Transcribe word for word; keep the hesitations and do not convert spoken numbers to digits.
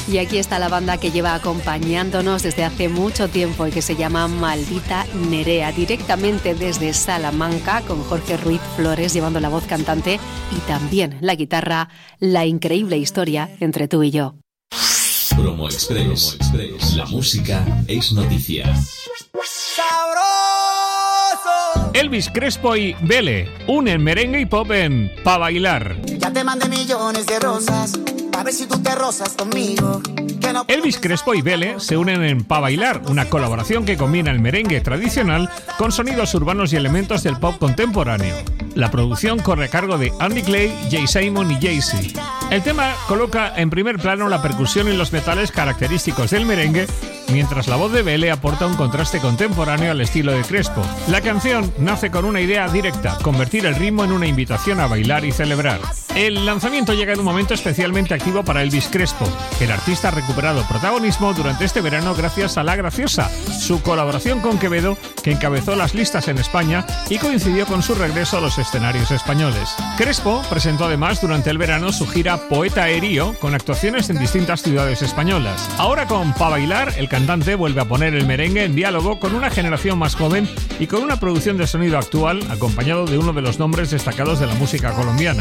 Y aquí está la banda que lleva acompañándonos desde hace mucho tiempo y que se llama Maldita Nerea, directamente desde Salamanca, con Jorge Ruiz Flores llevando la voz cantante y también la guitarra, la increíble historia entre tú y yo. Promo Express. Promo Express. La música es noticia. ¡Sabroso! Elvis Crespo y Vele unen merengue y pop en Pa' Bailar. Ya te mandé millones de rosas, a ver si tú te rozas conmigo. No... Elvis Crespo y Vele se unen en Pa' Bailar, una colaboración que combina el merengue tradicional con sonidos urbanos y elementos del pop contemporáneo. La producción corre a cargo de Andy Clay, Jay Simon y Jay-Z. El tema coloca en primer plano la percusión y los metales característicos del merengue, mientras la voz de Vele aporta un contraste contemporáneo al estilo de Crespo. La canción nace con una idea directa: convertir el ritmo en una invitación a bailar y celebrar. El lanzamiento llega en un momento especialmente activo para Elvis Crespo. El artista ha recuperado protagonismo durante este verano gracias a La Graciosa, su colaboración con Quevedo, que encabezó las listas en España y coincidió con su regreso a los escenarios españoles. Crespo presentó además durante el verano su gira Poeta Aerío, con actuaciones en distintas ciudades españolas. Ahora con Pa' Bailar, el cantante vuelve a poner el merengue en diálogo con una generación más joven y con una producción de sonido actual, acompañado de uno de los nombres destacados de la música colombiana.